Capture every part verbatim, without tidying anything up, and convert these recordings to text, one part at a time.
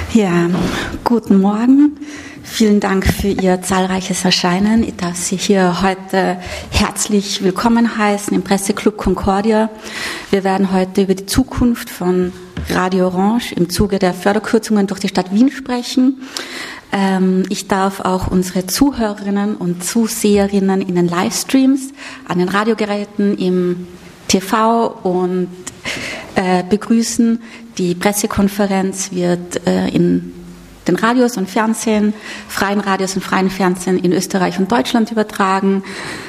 Ja, guten Morgen. Vielen Dank für Ihr zahlreiches Erscheinen. Ich darf Sie hier heute herzlich willkommen heißen im Presseclub Concordia. Wir werden heute über die Zukunft von Radio Orange im Zuge der Förderkürzungen durch die Stadt Wien sprechen. Ich darf auch unsere Zuhörerinnen und Zuseherinnen in den Livestreams, an den Radiogeräten, im T V und äh, begrüßen. Die Pressekonferenz wird äh, in den Radios und Fernsehen, freien Radios und freien Fernsehen in Österreich und Deutschland übertragen.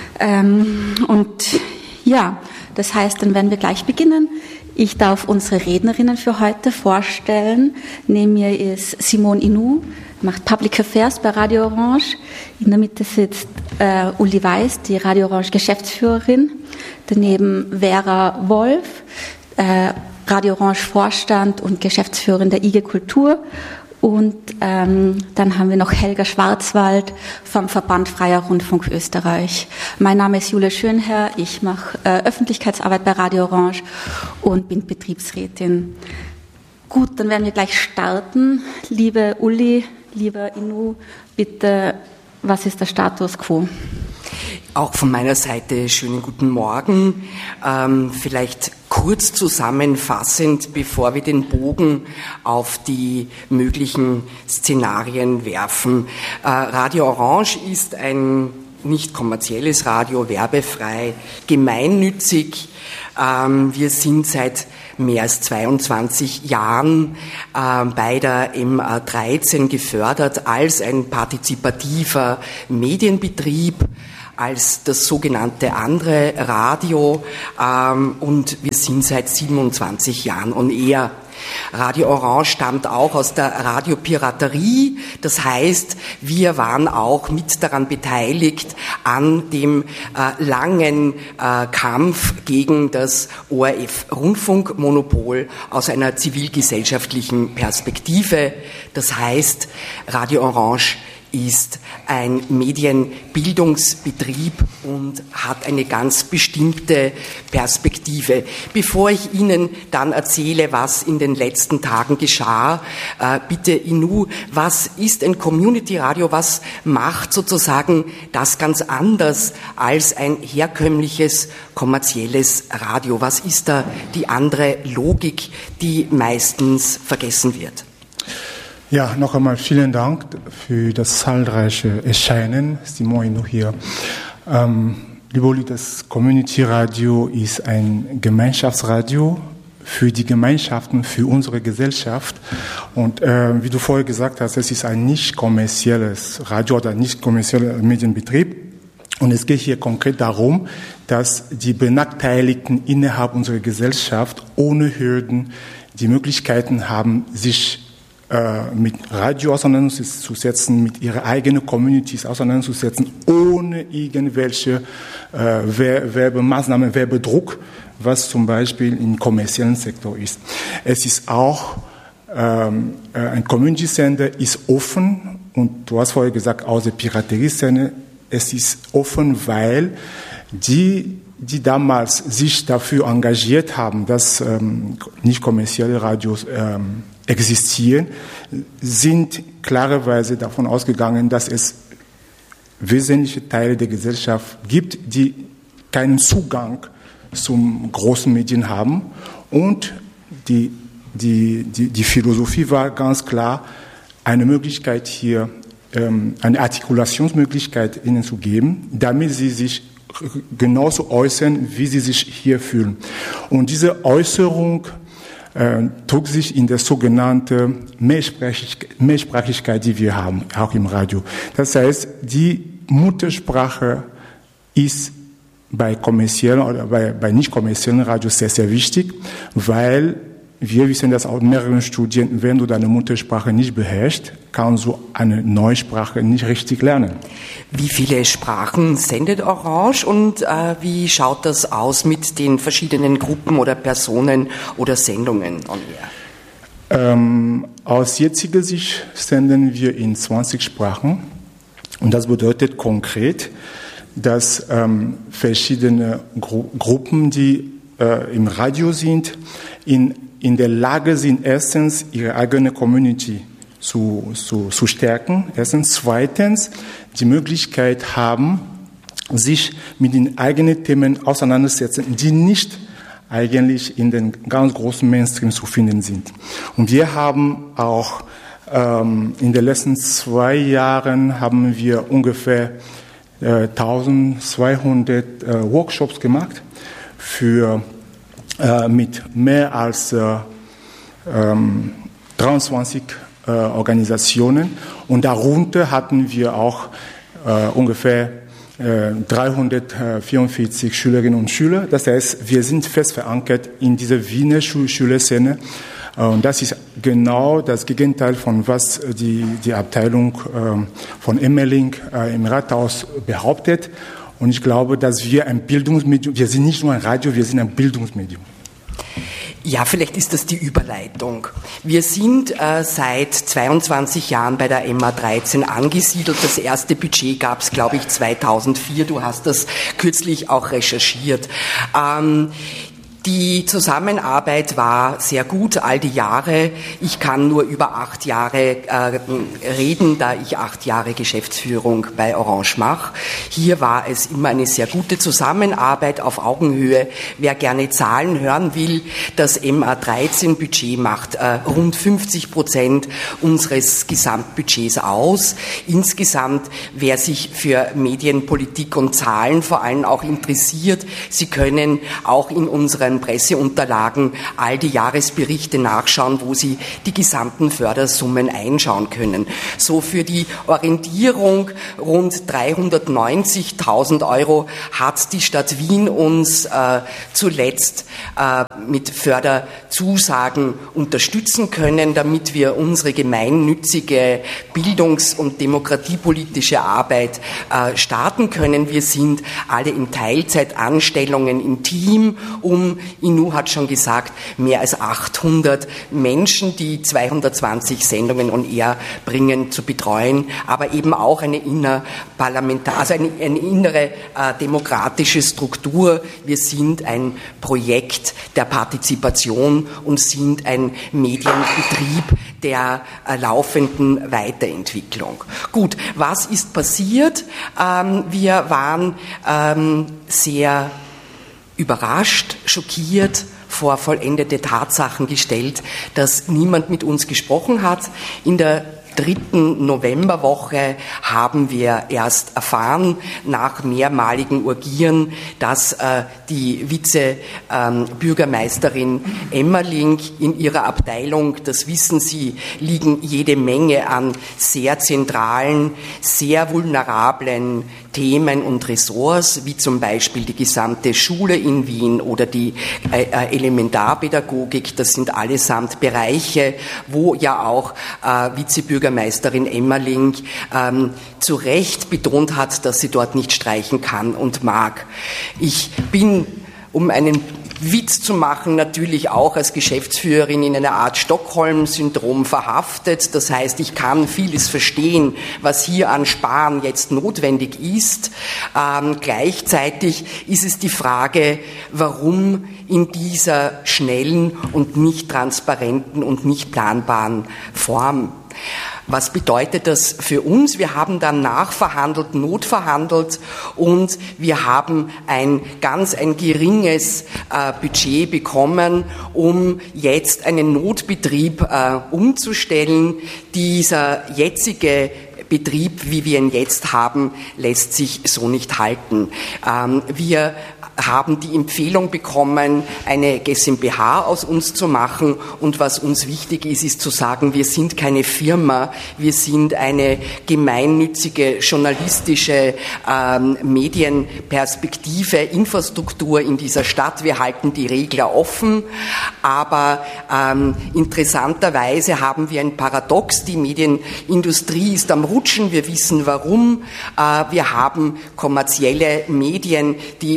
Ähm, und ja, das heißt, dann werden wir gleich beginnen. Ich darf unsere Rednerinnen für heute vorstellen. Neben mir ist Simone Inou, macht Public Affairs bei Radio Orange. In der Mitte sitzt äh, Uli Weiß, die Radio Orange Geschäftsführerin. Daneben Vera Wolf, äh, Radio Orange Vorstand und Geschäftsführerin der I G Kultur. Und ähm, dann haben wir noch Helga Schwarzwald vom Verband Freier Rundfunk Österreich. Mein Name ist Julia Schönherr, ich mache äh, Öffentlichkeitsarbeit bei Radio Orange und bin Betriebsrätin. Gut, dann werden wir gleich starten. Liebe Uli, lieber Inou, bitte, was ist der Status quo? Auch von meiner Seite schönen guten Morgen. Ähm, vielleicht kurz zusammenfassend, bevor wir den Bogen auf die möglichen Szenarien werfen. Äh, Radio Orange ist ein nicht kommerzielles Radio, werbefrei, gemeinnützig. Ähm, wir sind seit mehr als zweiundzwanzig Jahren äh, bei der M A dreizehn gefördert als ein partizipativer Medienbetrieb, als das sogenannte andere Radio, ähm, und wir sind seit siebenundzwanzig Jahren on air. Radio Orange stammt auch aus der Radiopiraterie, das heißt, wir waren auch mit daran beteiligt an dem äh, langen äh, Kampf gegen das O R F-Rundfunkmonopol aus einer zivilgesellschaftlichen Perspektive. Das heißt, Radio Orange ist ein Medienbildungsbetrieb und hat eine ganz bestimmte Perspektive. Bevor ich Ihnen dann erzähle, was in den letzten Tagen geschah, äh, bitte Inou, was ist ein Community-Radio, was macht sozusagen das ganz anders als ein herkömmliches kommerzielles Radio? Was ist da die andere Logik, die meistens vergessen wird? Ja, noch einmal vielen Dank für das zahlreiche Erscheinen. Simone Inou hier. Ähm, liebe Uli, das Community Radio ist ein Gemeinschaftsradio für die Gemeinschaften, für unsere Gesellschaft. Und äh, wie du vorher gesagt hast, es ist ein nicht kommerzielles Radio oder nicht kommerzieller Medienbetrieb. Und es geht hier konkret darum, dass die Benachteiligten innerhalb unserer Gesellschaft ohne Hürden die Möglichkeiten haben, sich mit Radio auseinanderzusetzen, mit ihrer eigenen Communities auseinanderzusetzen, ohne irgendwelche äh, Werbemaßnahmen, Werbedruck, was zum Beispiel im kommerziellen Sektor ist. Es ist auch, ähm, ein Community-Sender ist offen, und du hast vorher gesagt, aus der Piraterie-Szene, es ist offen, weil die die damals sich dafür engagiert haben, dass ähm, nicht kommerzielle Radios ähm, existieren, sind klarerweise davon ausgegangen, dass es wesentliche Teile der Gesellschaft gibt, die keinen Zugang zum großen Medien haben. Und die, die, die, die Philosophie war ganz klar, eine Möglichkeit hier, ähm, eine Artikulationsmöglichkeit ihnen zu geben, damit sie sich genauso äußern, wie sie sich hier fühlen. Und diese Äußerung äh, trug sich in der sogenannten Mehrsprachigkeit, Mehrsprachigkeit, die wir haben, auch im Radio. Das heißt, die Muttersprache ist bei kommerziellen oder bei, bei nicht kommerziellen Radios sehr, sehr wichtig, weil wir wissen das auch in mehreren Studien, wenn du deine Muttersprache nicht beherrschst, kannst du eine neue Sprache nicht richtig lernen. Wie viele Sprachen sendet Orange und äh, wie schaut das aus mit den verschiedenen Gruppen oder Personen oder Sendungen on air? Ähm, aus jetziger Sicht senden wir in zwanzig Sprachen, und das bedeutet konkret, dass ähm, verschiedene Gru- Gruppen, die äh, im Radio sind, in in der Lage sind, erstens ihre eigene Community zu, zu, zu stärken. Erstens. Zweitens, die Möglichkeit haben, sich mit den eigenen Themen auseinandersetzen, die nicht eigentlich in den ganz großen Mainstream zu finden sind. Und wir haben auch ähm, in den letzten zwei Jahren haben wir ungefähr äh, eintausendzweihundert äh, Workshops gemacht für äh, mit mehr als äh, ähm, dreiundzwanzig äh, Organisationen, und darunter hatten wir auch äh, ungefähr äh, dreihundertvierundvierzig Schülerinnen und Schüler. Das heißt, wir sind fest verankert in dieser Wiener Schul- Schülerszene. Und das ist genau das Gegenteil von was die, die Abteilung äh, von Emmerling äh, im Rathaus behauptet. Und ich glaube, dass wir ein Bildungsmedium, wir sind nicht nur ein Radio, wir sind ein Bildungsmedium. Ja, vielleicht ist das die Überleitung. Wir sind äh, seit zweiundzwanzig Jahren bei der M A dreizehn angesiedelt. Das erste Budget gab es, glaube ich, zweitausendvier. Du hast das kürzlich auch recherchiert. Ähm, Die Zusammenarbeit war sehr gut all die Jahre. Ich kann nur über acht Jahre äh, reden, da ich acht Jahre Geschäftsführung bei Orange mache. Hier war es immer eine sehr gute Zusammenarbeit auf Augenhöhe. Wer gerne Zahlen hören will, das M A dreizehn Budget macht äh, rund fünfzig Prozent unseres Gesamtbudgets aus. Insgesamt, wer sich für Medienpolitik und Zahlen vor allem auch interessiert, Sie können auch in unseren Presseunterlagen all die Jahresberichte nachschauen, wo Sie die gesamten Fördersummen einschauen können. So für die Orientierung rund dreihundertneunzigtausend Euro hat die Stadt Wien uns äh, zuletzt äh, mit Förderzusagen unterstützen können, damit wir unsere gemeinnützige bildungs- und demokratiepolitische Arbeit äh, starten können. Wir sind alle in Teilzeitanstellungen im Team, um Inu hat schon gesagt, mehr als achthundert Menschen, die zweihundertzwanzig Sendungen on Air bringen, zu betreuen, aber eben auch eine, innerparlamentar- also eine, eine innere äh, demokratische Struktur. Wir sind ein Projekt der Partizipation und sind ein Medienbetrieb der äh, laufenden Weiterentwicklung. Gut, was ist passiert? Ähm, wir waren ähm, sehr überrascht, schockiert, vor vollendete Tatsachen gestellt, dass niemand mit uns gesprochen hat. In der dritten Novemberwoche haben wir erst erfahren, nach mehrmaligen Urgieren, dass äh, die Vize-Bürgermeisterin ähm, Emmerling in ihrer Abteilung, das wissen Sie, liegen jede Menge an sehr zentralen, sehr vulnerablen Themen und Ressorts, wie zum Beispiel die gesamte Schule in Wien oder die äh, Elementarpädagogik. Das sind allesamt Bereiche, wo ja auch äh, Vizebürgermeisterin Emmerling ähm, zu Recht betont hat, dass sie dort nicht streichen kann und mag. Ich bin, um einen Witz zu machen, natürlich auch als Geschäftsführerin in einer Art Stockholm-Syndrom verhaftet. Das heißt, ich kann vieles verstehen, was hier an Sparen jetzt notwendig ist. Ähm, gleichzeitig ist es die Frage, warum in dieser schnellen und nicht transparenten und nicht planbaren Form. Was bedeutet das für uns? Wir haben dann nachverhandelt, notverhandelt und wir haben ein ganz ein geringes äh, Budget bekommen, um jetzt einen Notbetrieb äh, umzustellen. Dieser jetzige Betrieb, wie wir ihn jetzt haben, lässt sich so nicht halten. Ähm, wir haben die Empfehlung bekommen, eine GmbH aus uns zu machen. Und was uns wichtig ist, ist zu sagen, wir sind keine Firma, wir sind eine gemeinnützige, journalistische ähm, Medienperspektive, Infrastruktur in dieser Stadt. Wir halten die Regler offen, aber ähm, interessanterweise haben wir ein Paradox. Die Medienindustrie ist am Rutschen, wir wissen warum. Äh, wir haben kommerzielle Medien, die heute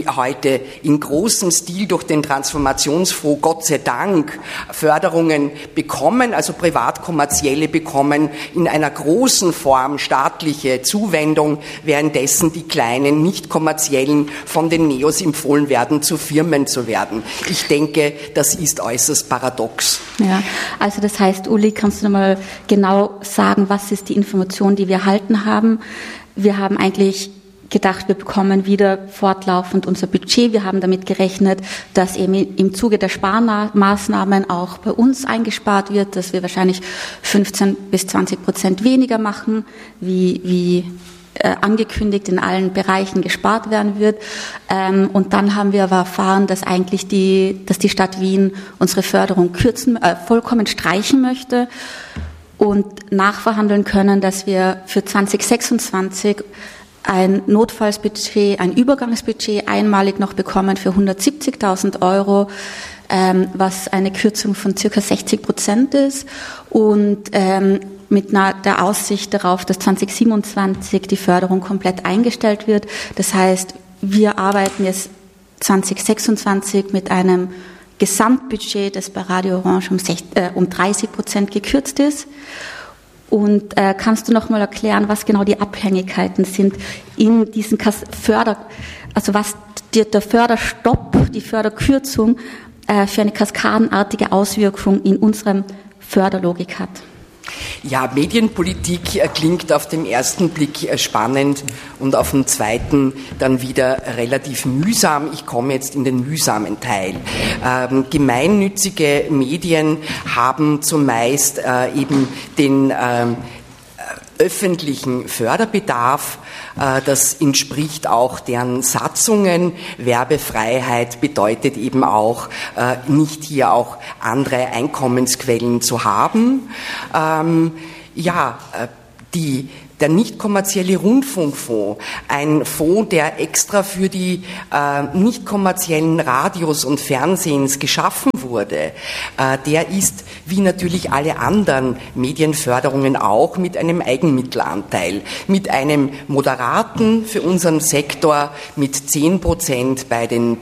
heute in großem Stil durch den Transformationsfonds, Gott sei Dank, Förderungen bekommen, also privat-kommerzielle bekommen, in einer großen Form staatliche Zuwendung, währenddessen die kleinen, nicht kommerziellen von den Neos empfohlen werden, zu Firmen zu werden. Ich denke, das ist äußerst paradox. Ja, also das heißt, Uli, kannst du nochmal genau sagen, was ist die Information, die wir erhalten haben? Wir haben eigentlich gedacht, wir bekommen wieder fortlaufend unser Budget. Wir haben damit gerechnet, dass eben im Zuge der Sparmaßnahmen auch bei uns eingespart wird, dass wir wahrscheinlich fünfzehn bis zwanzig Prozent weniger machen, wie, wie äh, angekündigt in allen Bereichen gespart werden wird. Ähm, und dann haben wir aber erfahren, dass eigentlich die, dass die Stadt Wien unsere Förderung kürzen, äh, vollkommen streichen möchte und nachverhandeln können, dass wir für zwanzig sechsundzwanzig ein Notfallsbudget, ein Übergangsbudget einmalig noch bekommen für hundertsiebzigtausend Euro, ähm, was eine Kürzung von circa sechzig Prozent ist und ähm, mit einer, der Aussicht darauf, dass zwanzig siebenundzwanzig die Förderung komplett eingestellt wird. Das heißt, wir arbeiten jetzt zwanzig sechsundzwanzig mit einem Gesamtbudget, das bei Radio Orange um, äh, um dreißig Prozent gekürzt ist. Und äh, kannst du noch mal erklären, was genau die Abhängigkeiten sind in diesen Kas- Förder, also was die, der Förderstopp, die Förderkürzung äh, für eine kaskadenartige Auswirkung in unserem Förderlogik hat? Ja, Medienpolitik klingt auf den ersten Blick spannend und auf den zweiten dann wieder relativ mühsam. Ich komme jetzt in den mühsamen Teil. Ähm, gemeinnützige Medien haben zumeist äh, eben den ähm, öffentlichen Förderbedarf. Das entspricht auch deren Satzungen. Werbefreiheit bedeutet eben auch, nicht hier auch andere Einkommensquellen zu haben. Ja, die Der nicht kommerzielle Rundfunkfonds, ein Fonds, der extra für die äh, nicht kommerziellen Radios und Fernsehens geschaffen wurde, äh, der ist, wie natürlich alle anderen Medienförderungen auch, mit einem Eigenmittelanteil, mit einem moderaten für unseren Sektor mit zehn Prozent bei den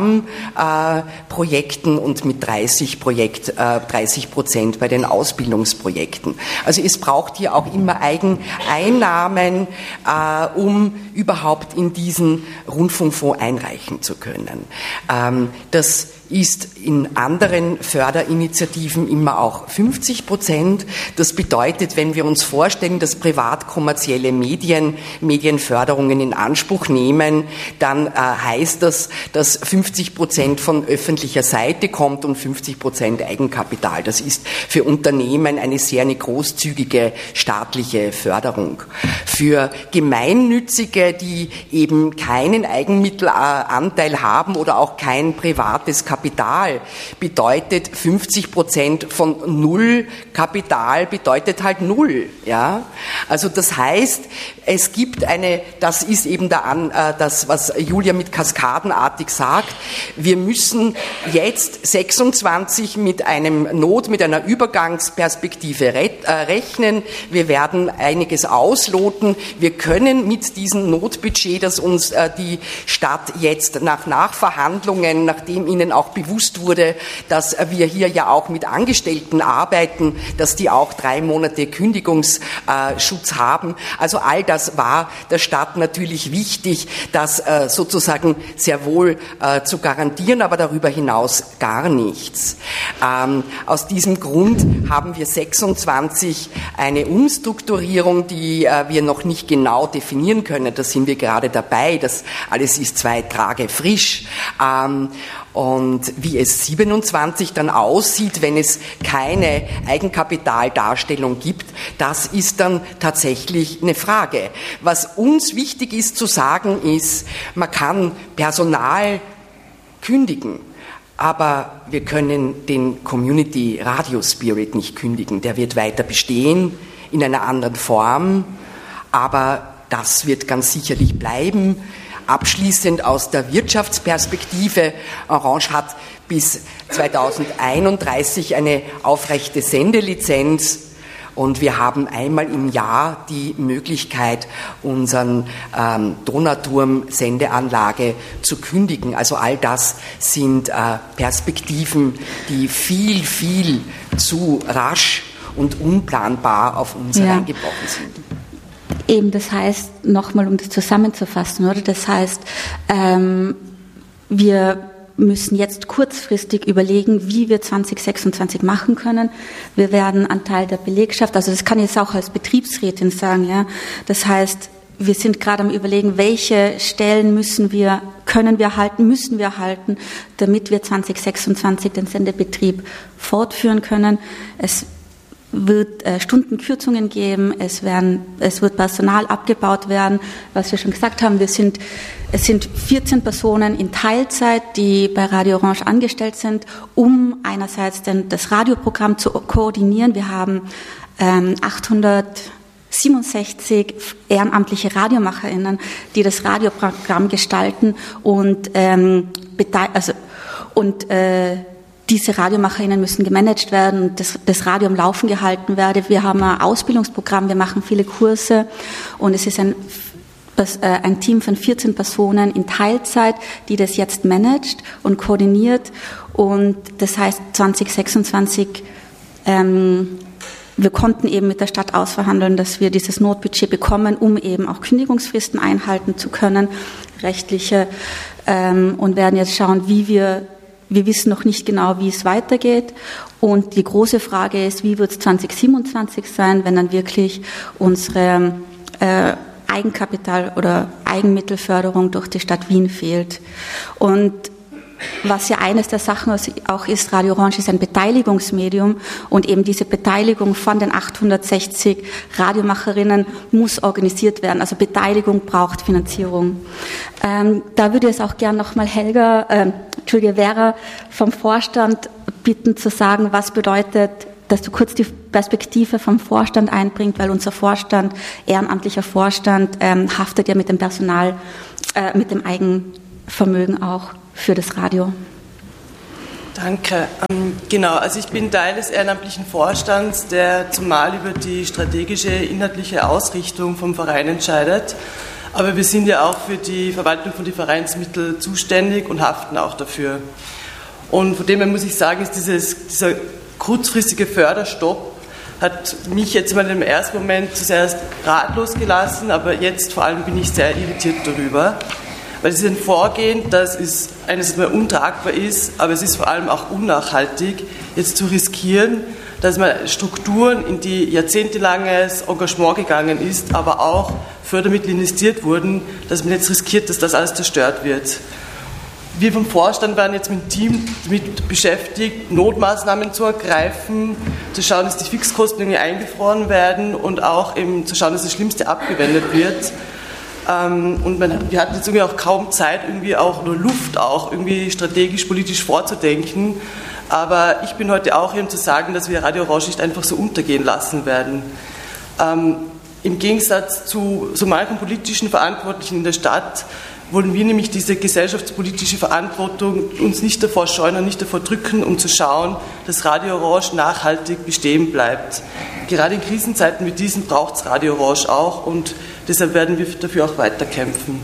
Programmprojekten äh, und mit dreißig Projekt, äh, dreißig Prozent bei den Ausbildungsprojekten. Also es braucht hier auch immer Eigen Einnahmen, äh, um überhaupt in diesen Rundfunkfonds einreichen zu können. Ähm, das ist in anderen Förderinitiativen immer auch fünfzig Prozent. Das bedeutet, wenn wir uns vorstellen, dass privat-kommerzielle Medien Medienförderungen in Anspruch nehmen, dann äh, heißt das, dass fünfzig Prozent von öffentlicher Seite kommt und fünfzig Prozent Eigenkapital. Das ist für Unternehmen eine sehr eine großzügige staatliche Förderung. Für Gemeinnützige, die eben keinen Eigenmittelanteil haben oder auch kein privates Kapital, Kapital bedeutet fünfzig Prozent von Null Kapital bedeutet halt Null, ja. Also das heißt, es gibt eine, das ist eben der An, äh, das, was Julia mit kaskadenartig sagt, wir müssen jetzt sechsundzwanzig mit einem Not, mit einer Übergangsperspektive re- äh, rechnen, wir werden einiges ausloten, wir können mit diesem Notbudget, das uns äh, die Stadt jetzt nach Nachverhandlungen, nachdem ihnen auch bewusst wurde, dass wir hier ja auch mit Angestellten arbeiten, dass die auch drei Monate Kündigungsschutz haben. Also all das war der Stadt natürlich wichtig, das sozusagen sehr wohl zu garantieren, aber darüber hinaus gar nichts. Aus diesem Grund haben wir sechsundzwanzig eine Umstrukturierung, die wir noch nicht genau definieren können. Da sind wir gerade dabei. Das alles ist zwei Tage frisch. Und wie es siebenundzwanzig dann aussieht, wenn es keine Eigenkapitaldarstellung gibt, das ist dann tatsächlich eine Frage. Was uns wichtig ist zu sagen ist, man kann Personal kündigen, aber wir können den Community Radio Spirit nicht kündigen. Der wird weiter bestehen in einer anderen Form, aber das wird ganz sicherlich bleiben. Abschließend aus der Wirtschaftsperspektive, Orange hat bis zweitausendeinunddreißig eine aufrechte Sendelizenz Und wir haben einmal im Jahr die Möglichkeit, unseren ähm, Donauturm-Sendeanlage zu kündigen. Also all das sind äh, Perspektiven, die viel, viel zu rasch und unplanbar auf uns ja. hereingebrochen sind. Eben, das heißt, nochmal, um das zusammenzufassen, oder? Das heißt, ähm, wir müssen jetzt kurzfristig überlegen, wie wir zwanzig sechsundzwanzig machen können. Wir werden einen Teil der Belegschaft, also das kann ich jetzt auch als Betriebsrätin sagen, ja. Das heißt, wir sind gerade am Überlegen, welche Stellen müssen wir, können wir halten, müssen wir halten, damit wir zwanzig sechsundzwanzig den Sendebetrieb fortführen können. Es wird äh, Stundenkürzungen geben, es werden, es wird Personal abgebaut werden, was wir schon gesagt haben. Wir sind, es sind vierzehn Personen in Teilzeit, die bei Radio Orange angestellt sind, um einerseits denn das Radioprogramm zu koordinieren. Wir haben ähm, achthundertsiebenundsechzig ehrenamtliche RadiomacherInnen, die das Radioprogramm gestalten und ähm, bete- also und äh, diese RadiomacherInnen müssen gemanagt werden und das, das Radio am Laufen gehalten werden. Wir haben ein Ausbildungsprogramm, wir machen viele Kurse und es ist ein, ein Team von vierzehn Personen in Teilzeit, die das jetzt managt und koordiniert. Und das heißt zwanzig sechsundzwanzig, ähm, wir konnten eben mit der Stadt ausverhandeln, dass wir dieses Notbudget bekommen, um eben auch Kündigungsfristen einhalten zu können, rechtliche, ähm, und werden jetzt schauen, wie wir Wir wissen noch nicht genau, wie es weitergeht. Und die große Frage ist, wie wird es zwanzig siebenundzwanzig sein, wenn dann wirklich unsere äh, Eigenkapital- oder Eigenmittelförderung durch die Stadt Wien fehlt. Und was ja eines der Sachen auch ist, Radio Orange ist ein Beteiligungsmedium und eben diese Beteiligung von den achthundertsechzig Radiomacherinnen muss organisiert werden. Also Beteiligung braucht Finanzierung. Ähm, da würde ich jetzt auch gern nochmal Helga, äh, Entschuldige, Vera vom Vorstand bitten zu sagen, was bedeutet, dass du kurz die Perspektive vom Vorstand einbringst, weil unser Vorstand, ehrenamtlicher Vorstand, ähm, haftet ja mit dem Personal, äh, mit dem Eigenvermögen auch für das Radio. Danke. Ähm, genau, also ich bin Teil des ehrenamtlichen Vorstands, der zumal über die strategische inhaltliche Ausrichtung vom Verein entscheidet. Aber wir sind ja auch für die Verwaltung von den Vereinsmitteln zuständig und haften auch dafür. Und von dem her muss ich sagen, ist dieses, dieser kurzfristige Förderstopp hat mich jetzt mal im ersten Moment zuerst ratlos gelassen, aber jetzt vor allem bin ich sehr irritiert darüber. Weil es ist ein Vorgehen, das ist einerseits mal untragbar ist, aber es ist vor allem auch unnachhaltig, jetzt zu riskieren, dass man Strukturen, in die jahrzehntelanges Engagement gegangen ist, aber auch Fördermittel investiert wurden, dass man jetzt riskiert, dass das alles zerstört wird. Wir vom Vorstand waren jetzt mit dem Team damit beschäftigt, Notmaßnahmen zu ergreifen, zu schauen, dass die Fixkosten irgendwie eingefroren werden und auch eben zu schauen, dass das Schlimmste abgewendet wird. Und man, wir hatten jetzt irgendwie auch kaum Zeit, irgendwie auch nur Luft, auch irgendwie strategisch, politisch vorzudenken. Aber ich bin heute auch hier, um zu sagen, dass wir Radio Orange nicht einfach so untergehen lassen werden. Ähm, Im Gegensatz zu so manchen politischen Verantwortlichen in der Stadt wollen wir nämlich diese gesellschaftspolitische Verantwortung uns nicht davor scheuen und nicht davor drücken, um zu schauen, dass Radio Orange nachhaltig bestehen bleibt. Gerade in Krisenzeiten wie diesen braucht es Radio Orange auch und deshalb werden wir dafür auch weiterkämpfen.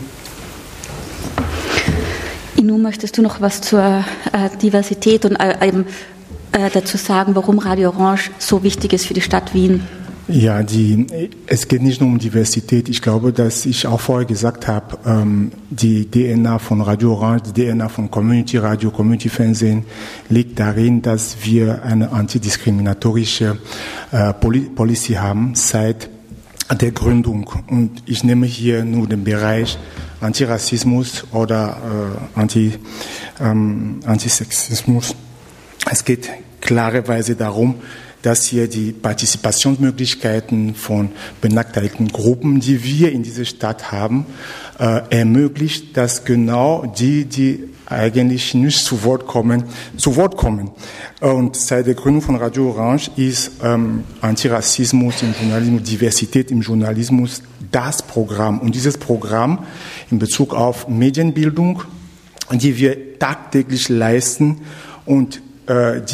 Inu, möchtest du noch was zur äh, Diversität und äh, eben, äh, dazu sagen, warum Radio Orange so wichtig ist für die Stadt Wien? Ja, die, es geht nicht nur um Diversität. Ich glaube, dass ich auch vorher gesagt habe, ähm, die D N A von Radio Orange, die D N A von Community Radio, Community Fernsehen liegt darin, dass wir eine antidiskriminatorische äh, Policy haben seit der Gründung. Und ich nehme hier nur den Bereich Antirassismus oder äh, Anti, ähm, Antisexismus. Es geht klarerweise darum, dass hier die Partizipationsmöglichkeiten von benachteiligten Gruppen, die wir in dieser Stadt haben, äh, ermöglicht, dass genau die, die eigentlich nicht zu Wort kommen, zu Wort kommen. Und seit der Gründung von Radio Orange ist ähm, Antirassismus im Journalismus, Diversität im Journalismus das Programm. Und dieses Programm in Bezug auf Medienbildung, die wir tagtäglich leisten und äh, die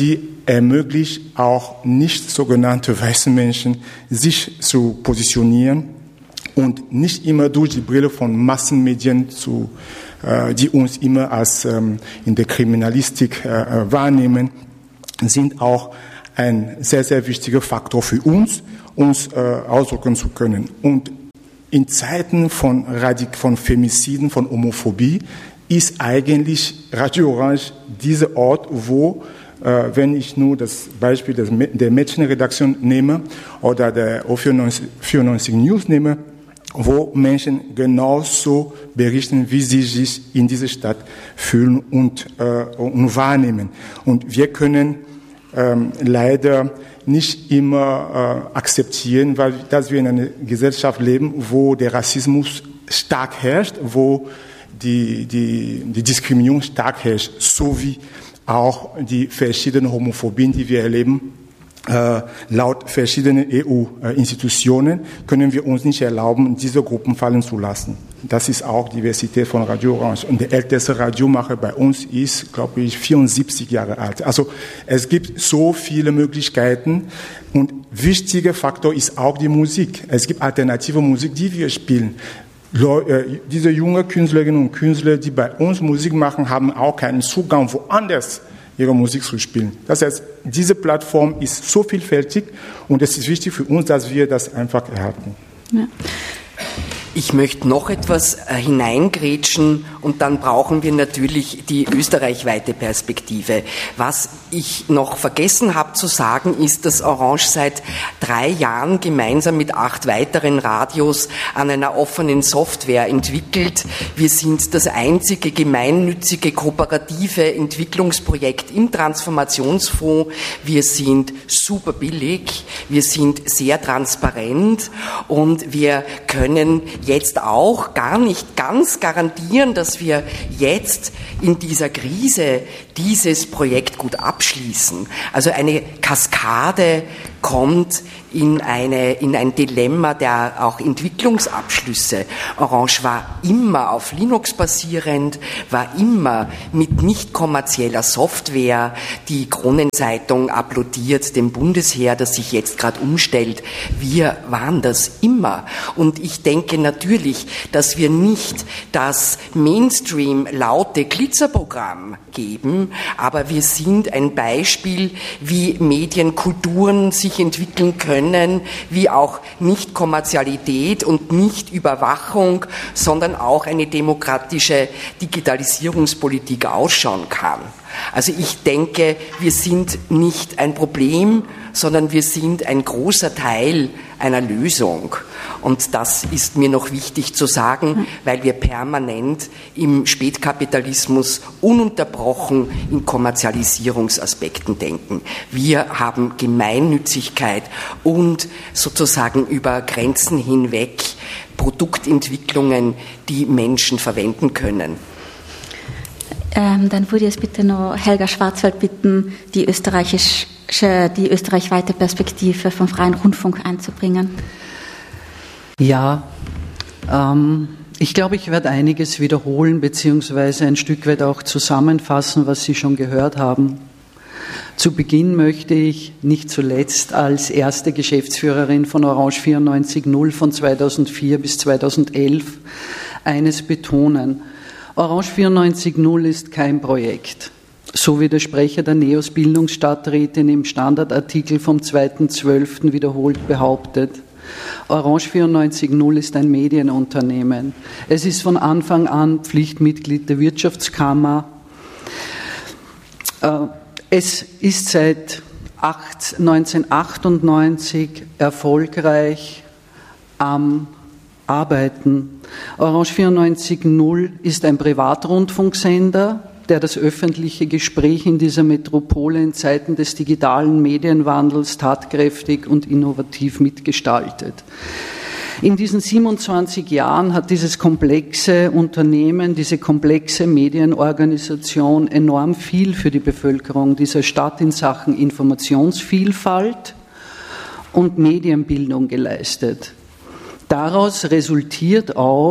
ermöglicht auch nicht sogenannte weißen Menschen, sich zu positionieren und nicht immer durch die Brille von Massenmedien zu, äh, die uns immer als ähm, in der Kriminalistik äh, wahrnehmen, sind auch ein sehr, sehr wichtiger Faktor für uns, uns äh, ausdrücken zu können. Und in Zeiten von, Radik- von Femiziden, von Homophobie, ist eigentlich Radio Orange dieser Ort, wo, äh, wenn ich nur das Beispiel des, der Mädchenredaktion nehme oder der O vierundneunzig News nehme, wo Menschen genauso berichten, wie sie sich in dieser Stadt fühlen und, äh, und wahrnehmen. Und wir können ähm, leider nicht immer äh, akzeptieren, weil dass wir in einer Gesellschaft leben, wo der Rassismus stark herrscht, wo die, die, die Diskriminierung stark herrscht, sowie auch die verschiedenen Homophobien, die wir erleben. Äh, laut verschiedenen E U-Institutionen können wir uns nicht erlauben, diese Gruppen fallen zu lassen. Das ist auch Diversität von Radio Orange. Und der älteste Radiomacher bei uns ist, glaube ich, vierundsiebzig Jahre alt. Also es gibt so viele Möglichkeiten. Und wichtiger Faktor ist auch die Musik. Es gibt alternative Musik, die wir spielen. Leute, diese jungen Künstlerinnen und Künstler, die bei uns Musik machen, haben auch keinen Zugang woanders ihre Musik zu spielen. Das heißt, diese Plattform ist so vielfältig und es ist wichtig für uns, dass wir das einfach erhalten. Ja. Ich möchte noch etwas äh, hineingrätschen und dann brauchen wir natürlich die österreichweite Perspektive. Was ich noch vergessen habe zu sagen, ist, dass Orange seit drei Jahren gemeinsam mit acht weiteren Radios an einer offenen Software entwickelt. Wir sind das einzige gemeinnützige kooperative Entwicklungsprojekt im Transformationsfonds. Wir sind super billig, wir sind sehr transparent und wir können jetzt auch gar nicht ganz garantieren, dass wir jetzt in dieser Krise dieses Projekt gut abschließen. Also eine Kaskade kommt in, eine, in ein Dilemma der auch Entwicklungsabschlüsse. Orange war immer auf Linux basierend, war immer mit nicht kommerzieller Software. Die Kronenzeitung applaudiert dem Bundesheer, das sich jetzt gerade umstellt. Wir waren das immer. Und ich denke natürlich, dass wir nicht das Mainstream-laute Glitzerprogramm geben, aber wir sind ein Beispiel, wie Medienkulturen sich entwickeln können, wie auch nicht Kommerzialität und nicht Überwachung, sondern auch eine demokratische Digitalisierungspolitik ausschauen kann. Also ich denke, wir sind nicht ein Problem, sondern wir sind ein großer Teil einer Lösung. Und das ist mir noch wichtig zu sagen, weil wir permanent im Spätkapitalismus ununterbrochen in Kommerzialisierungsaspekten denken. Wir haben Gemeinnützigkeit und sozusagen über Grenzen hinweg Produktentwicklungen, die Menschen verwenden können. Ähm, dann würde ich jetzt bitte noch Helga Schwarzwald bitten, die österreichische, die österreichweite Perspektive vom Freien Rundfunk einzubringen. Ja, ähm, ich glaube, ich werde einiges wiederholen, beziehungsweise ein Stück weit auch zusammenfassen, was Sie schon gehört haben. Zu Beginn möchte ich nicht zuletzt als erste Geschäftsführerin von Orange vierundneunzig null von zweitausendvier bis zweitausendelf eines betonen. Orange vierundneunzig null ist kein Projekt, so wie der Sprecher der NEOS Bildungsstadträtin im Standardartikel vom zweiten zwölften wiederholt behauptet. Orange vierundneunzig null ist ein Medienunternehmen. Es ist von Anfang an Pflichtmitglied der Wirtschaftskammer. Es ist seit neunzehnhundertachtundneunzig erfolgreich am Arbeiten. Orange vierundneunzig null ist ein Privatrundfunksender, der das öffentliche Gespräch in dieser Metropole in Zeiten des digitalen Medienwandels tatkräftig und innovativ mitgestaltet. In diesen siebenundzwanzig Jahren hat dieses komplexe Unternehmen, diese komplexe Medienorganisation enorm viel für die Bevölkerung dieser Stadt in Sachen Informationsvielfalt und Medienbildung geleistet. Daraus resultiert auch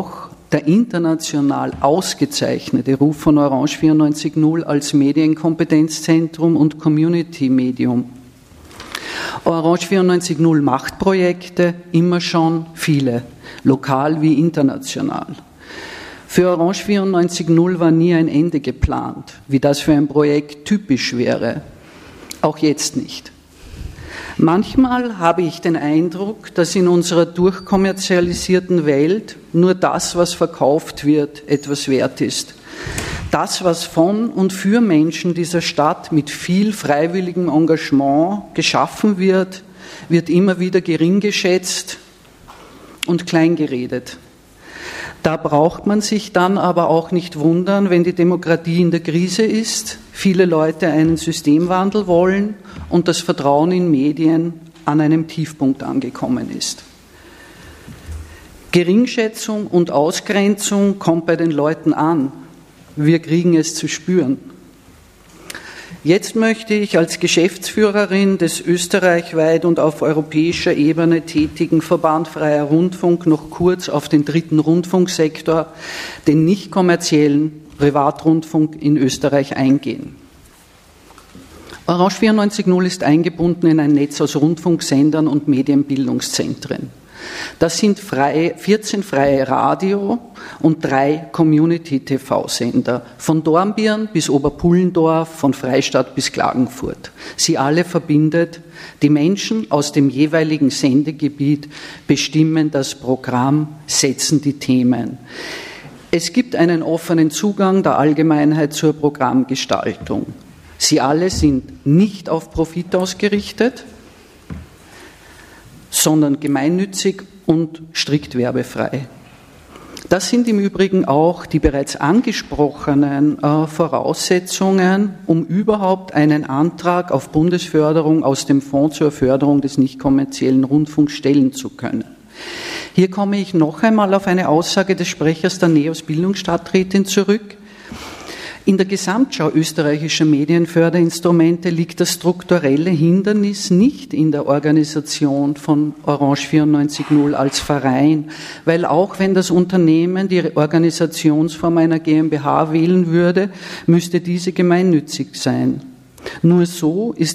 der international ausgezeichnete Ruf von Orange vierundneunzig null als Medienkompetenzzentrum und Community-Medium. Orange vierundneunzig null macht Projekte, immer schon viele, lokal wie international. Für Orange vierundneunzig null war nie ein Ende geplant, wie das für ein Projekt typisch wäre. Auch jetzt nicht. Manchmal habe ich den Eindruck, dass in unserer durchkommerzialisierten Welt nur das, was verkauft wird, etwas wert ist. Das, was von und für Menschen dieser Stadt mit viel freiwilligem Engagement geschaffen wird, wird immer wieder gering geschätzt und klein geredet. Da braucht man sich dann aber auch nicht wundern, wenn die Demokratie in der Krise ist, viele Leute einen Systemwandel wollen und das Vertrauen in Medien an einem Tiefpunkt angekommen ist. Geringschätzung und Ausgrenzung kommt bei den Leuten an. Wir kriegen es zu spüren. Jetzt möchte ich als Geschäftsführerin des österreichweit und auf europäischer Ebene tätigen Verband Freier Rundfunk noch kurz auf den dritten Rundfunksektor, den nicht kommerziellen Privatrundfunk in Österreich eingehen. Orange vierundneunzig null ist eingebunden in ein Netz aus Rundfunksendern und Medienbildungszentren. Das sind frei, vierzehn freie Radio- und drei Community-T V-Sender, von Dornbirn bis Oberpullendorf, von Freistadt bis Klagenfurt. Sie alle verbindet, die Menschen aus dem jeweiligen Sendegebiet bestimmen das Programm, setzen die Themen. Es gibt einen offenen Zugang der Allgemeinheit zur Programmgestaltung. Sie alle sind nicht auf Profit ausgerichtet, sondern gemeinnützig und strikt werbefrei. Das sind im Übrigen auch die bereits angesprochenen äh, Voraussetzungen, um überhaupt einen Antrag auf Bundesförderung aus dem Fonds zur Förderung des nicht kommerziellen Rundfunks stellen zu können. Hier komme ich noch einmal auf eine Aussage des Sprechers der NEOS Bildungsstadträtin zurück. In der Gesamtschau österreichischer Medienförderinstrumente liegt das strukturelle Hindernis nicht in der Organisation von Orange vierundneunzig null als Verein, weil auch wenn das Unternehmen die Organisationsform einer GmbH wählen würde, müsste diese gemeinnützig sein. Nur so ist